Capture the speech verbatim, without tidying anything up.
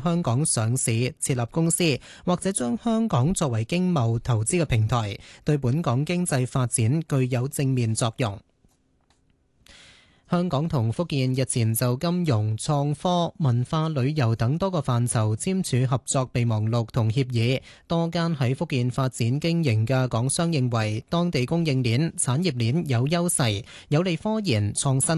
香港上市設立公司，或者將香港作為經貿投資嘅平台，對本港經濟發展具有正面作用。香港同福建日前就金融、創科、文化旅遊等多個範疇簽署合作備忘錄同協議。多間喺福建發展經營嘅港商認為，當地供應鏈、產業鏈有優勢，有利科研創新